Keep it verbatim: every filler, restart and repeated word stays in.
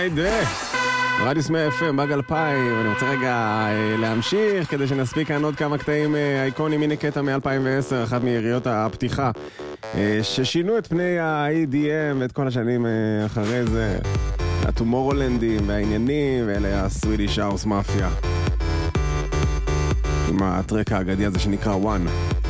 היידה, רדיוס מאה אף אם, באג אלפיים, ואני רוצה רגע להמשיך כדי שנספיק כאן עוד כמה קטעים אייקונים. הנה קטע מ-אלפיים ועשר, אחת מיריות הפתיחה ששינו את פני ה-אי די אם ואת כל השנים אחרי זה, הטומורולנדים והעניינים, ואלה הסווידיש האוס מאפיה עם הטרק האגדי הזה שנקרא One.